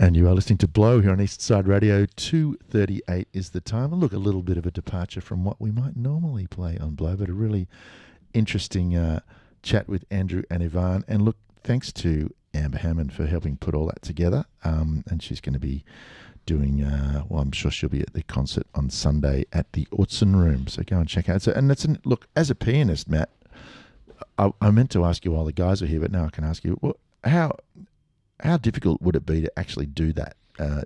And you are listening to Blow here on Eastside Radio. 2:38 is the time. And look, a little bit of a departure from what we might normally play on Blow, but a really interesting chat with Andrew and Yvonne. And look, thanks to Amber Hammond for helping put all that together. And she's going to be doing, I'm sure she'll be at the concert on Sunday at the Utzon Room. So go and check out. So, and look, as a pianist, Matt, I meant to ask you while the guys are here, but now I can ask you, how difficult would it be to actually do that?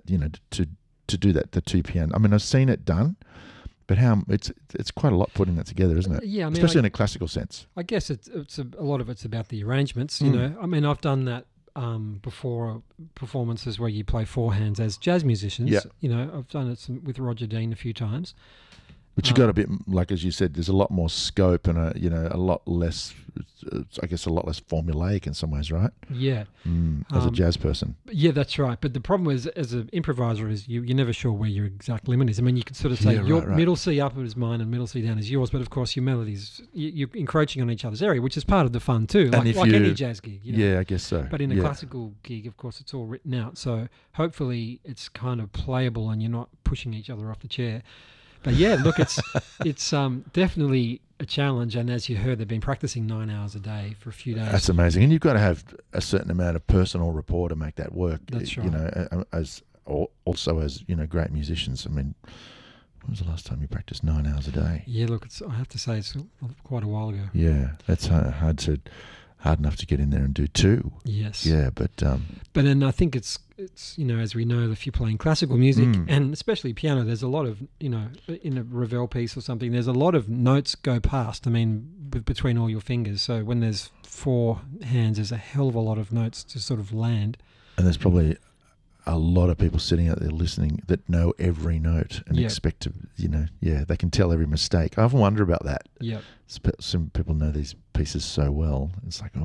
To do that, the two piano. I mean, I've seen it done, but it's quite a lot putting that together, isn't it? Yeah, I mean, especially in a classical sense. I guess it's a lot of it's about the arrangements. You know, I mean, I've done that before performances where you play four hands as jazz musicians. Yeah. You know, I've done it with Roger Dean a few times. But you got a bit, like as you said, there's a lot more scope and a lot less, I guess, a lot less formulaic in some ways, right? Yeah. As a jazz person. Yeah, that's right. But the problem is, as an improviser, is you're never sure where your exact limit is. I mean, you could sort of say your middle C up is mine and middle C down is yours, but of course your melodies, you're encroaching on each other's area, which is part of the fun too, like any jazz gig. You know? Yeah, I guess so. But in a classical gig, of course, it's all written out. So hopefully it's kind of playable and you're not pushing each other off the chair. But yeah, look, it's definitely a challenge. And as you heard, they've been practicing 9 hours a day for a few days. That's amazing. And you've got to have a certain amount of personal rapport to make that work. That's right. You know, as great musicians. I mean, when was the last time you practiced 9 hours a day? Yeah, look, I have to say it's quite a while ago. Yeah, that's hard enough to get in there and do two. Yes. Yeah, but then I think it's as we know, if you're playing classical music and especially piano, there's a lot of, in a Ravel piece or something, there's a lot of notes go past. I mean, between all your fingers. So when there's four hands, there's a hell of a lot of notes to sort of land. And there's probably a lot of people sitting out there listening that know every note and expect to, they can tell every mistake. I often wonder about that. Yeah. Some people know these pieces so well. It's like,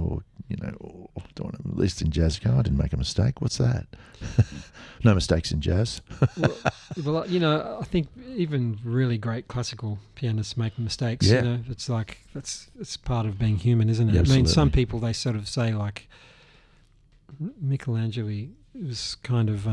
at least in jazz, I didn't make a mistake. What's that? No mistakes in jazz. well, I think even really great classical pianists make mistakes. Yeah. It's like, it's part of being human, isn't it? Yeah, I mean, some people, they sort of say like Michelangelo was kind of,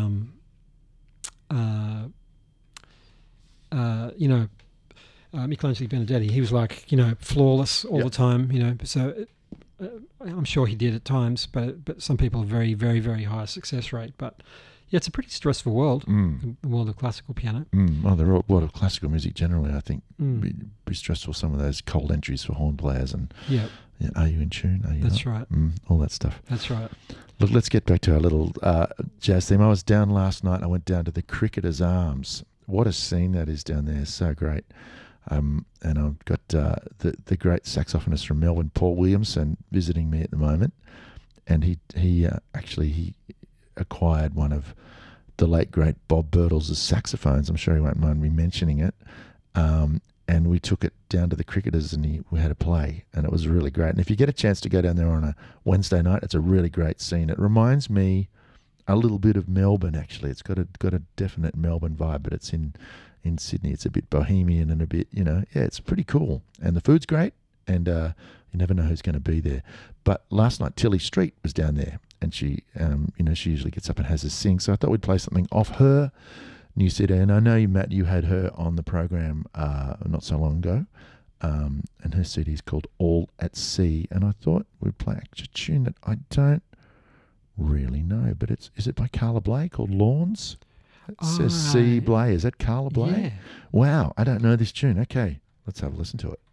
Michelangelo Benedetti, he was like, flawless all the time, so I'm sure he did at times, but some people have very, very, very high success rate. But yeah, it's a pretty stressful world, the world of classical piano. Well, the world of classical music generally, I think, be stressful. Some of those cold entries for horn players and are you in tune? Are you That's not? right. All that stuff. That's right. Look, let's get back to our little jazz theme. I was down last night. I went down to the Cricketers' Arms. What a scene that is down there. So great. And I've got the great saxophonist from Melbourne, Paul Williamson, visiting me at the moment. And he acquired one of the late, great Bob Birtles' saxophones. I'm sure he won't mind me mentioning it. And we took it down to the Cricketers and we had a play, and it was really great. And if you get a chance to go down there on a Wednesday night, it's a really great scene. It reminds me a little bit of Melbourne, actually. It's got a definite Melbourne vibe, but it's in Sydney. It's a bit bohemian and a bit, it's pretty cool. And the food's great, and you never know who's going to be there. But last night, Tilly Street was down there, and she, she usually gets up and has us sing. So I thought we'd play something off her new CD. And I know, Matt, you had her on the program not so long ago, and her CD is called All at Sea. And I thought we'd play a tune that I don't really know, but is it by Carla Bley, called Lawns? It says C. Bley. Is that Carla Bley? Yeah. Wow, I don't know this tune. Okay, let's have a listen to it.